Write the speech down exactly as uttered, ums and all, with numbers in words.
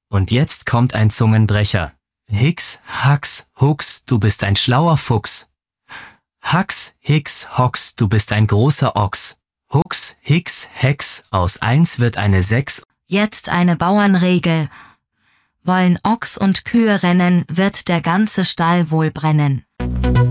Und jetzt kommt ein Zungenbrecher. Hix, Hax, Hux, du bist ein schlauer Fuchs. Hax, Hix, Hox, du bist ein großer Ochs. Hux, Hix, Hex, aus eins wird eine sechs. Jetzt eine Bauernregel. Wollen Ochs und Kühe rennen, wird der ganze Stall wohl brennen.